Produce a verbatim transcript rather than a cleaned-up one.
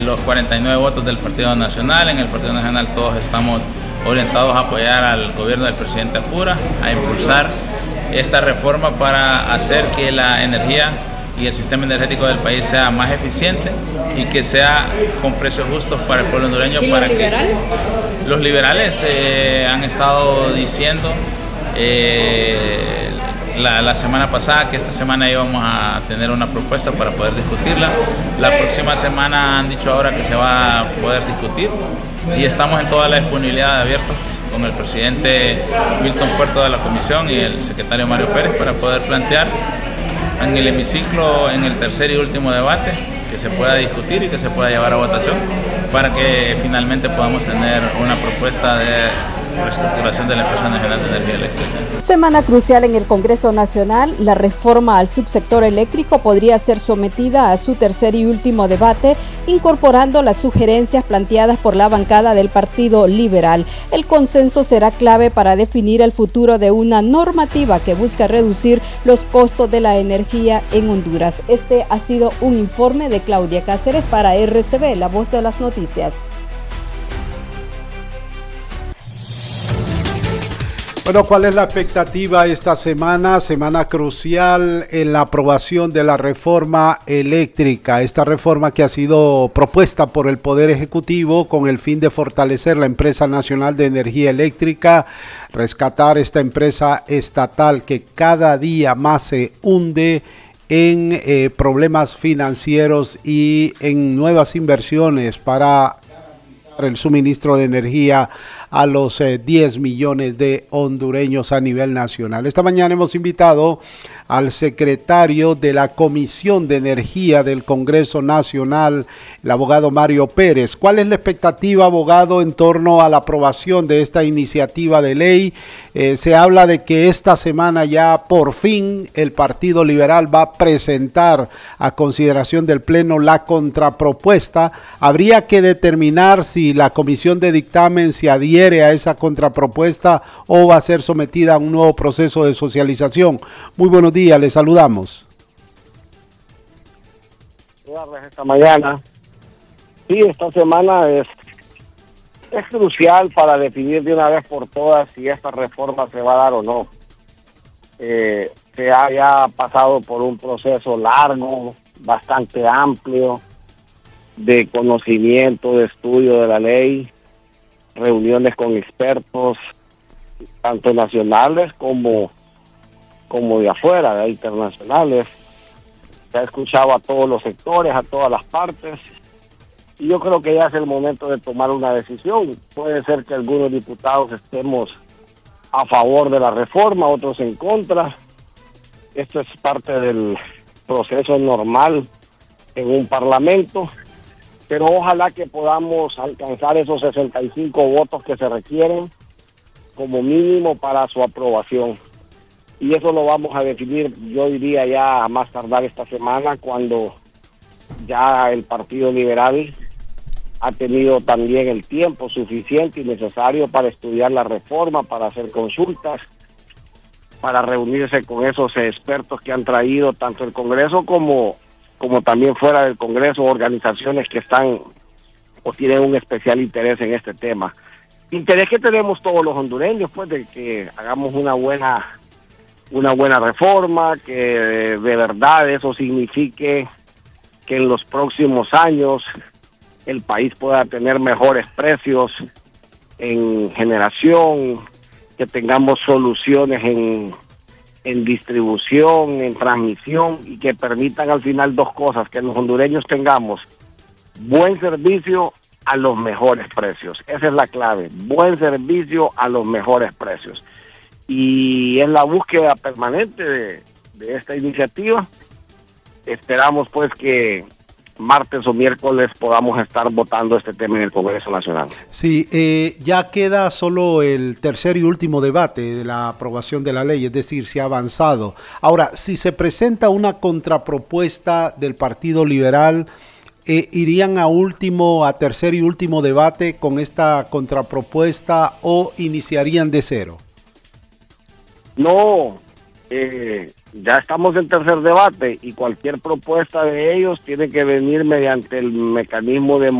Los cuarenta y nueve votos del Partido Nacional, en el Partido Nacional todos estamos orientados a apoyar al gobierno del presidente Afura, a impulsar esta reforma para hacer que la energía y el sistema energético del país sea más eficiente y que sea con precios justos para el pueblo hondureño. ¿Y para los liberales? Que los liberales eh, han estado diciendo eh, La, la semana pasada que esta semana íbamos a tener una propuesta para poder discutirla. La próxima semana han dicho ahora que se va a poder discutir y estamos en toda la disponibilidad de abiertos con el presidente Milton Puerto de la comisión y el secretario Mario Pérez para poder plantear en el hemiciclo, en el tercer y último debate, que se pueda discutir y que se pueda llevar a votación para que finalmente podamos tener una propuesta de reestructuración de la Empresa Nacional de Energía Eléctrica. Semana crucial en el Congreso Nacional. La reforma al subsector eléctrico podría ser sometida a su tercer y último debate, incorporando las sugerencias planteadas por la bancada del Partido Liberal. El consenso será clave para definir el futuro de una normativa que busca reducir los costos de la energía en Honduras. Este ha sido un informe de Claudia Cáceres para R C B, La Voz de las Noticias. Bueno, ¿cuál es la expectativa esta semana? Semana crucial en la aprobación de la reforma eléctrica. Esta reforma que ha sido propuesta por el Poder Ejecutivo con el fin de fortalecer la Empresa Nacional de Energía Eléctrica, rescatar esta empresa estatal que cada día más se hunde en eh, problemas financieros y en nuevas inversiones para el suministro de energía a los eh, diez millones de hondureños a nivel nacional. Esta mañana hemos invitado al secretario de la Comisión de Energía del Congreso Nacional, el abogado Mario Pérez. ¿Cuál es la expectativa, abogado, en torno a la aprobación de esta iniciativa de ley? Eh, se habla de que esta semana ya por fin el Partido Liberal va a presentar a consideración del Pleno la contrapropuesta. Habría que determinar si la Comisión de Dictamen se adhiere a esa contrapropuesta o va a ser sometida a un nuevo proceso de socialización. Muy buenos días, les saludamos. Esta mañana, sí, esta semana es, es crucial para definir de una vez por todas si esta reforma se va a dar o no. Eh, se ha ya pasado por un proceso largo, bastante amplio, de conocimiento, de estudio de la ley, reuniones con expertos, tanto nacionales como, como de afuera, de internacionales. Se ha escuchado a todos los sectores, a todas las partes, y yo creo que ya es el momento de tomar una decisión. Puede ser que algunos diputados estemos a favor de la reforma, otros en contra. Esto es parte del proceso normal en un parlamento, pero ojalá que podamos alcanzar esos sesenta y cinco votos que se requieren como mínimo para su aprobación. Y eso lo vamos a definir, yo diría ya a más tardar esta semana, cuando ya el Partido Liberal ha tenido también el tiempo suficiente y necesario para estudiar la reforma, para hacer consultas, para reunirse con esos expertos que han traído tanto el Congreso como como también fuera del Congreso, organizaciones que están o tienen un especial interés en este tema. Interés que tenemos todos los hondureños, pues, de que hagamos una buena, una buena reforma, que de verdad eso signifique que en los próximos años el país pueda tener mejores precios en generación, que tengamos soluciones en en distribución, en transmisión, y que permitan al final dos cosas: que los hondureños tengamos buen servicio a los mejores precios. Esa es la clave, buen servicio a los mejores precios. Y es la búsqueda permanente de, de esta iniciativa. Esperamos pues que martes o miércoles podamos estar votando este tema en el Congreso Nacional. Sí, eh, ya queda solo el tercer y último debate de la aprobación de la ley, es decir, se ha avanzado. Ahora, si se presenta una contrapropuesta del Partido Liberal, eh, ¿irían a último, a tercer y último debate con esta contrapropuesta o iniciarían de cero? No, eh, ya estamos en tercer debate y cualquier propuesta de ellos tiene que venir mediante el mecanismo de